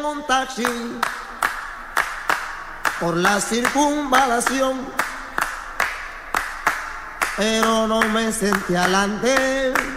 un taxi por la circunvalación, pero no me senté adelante.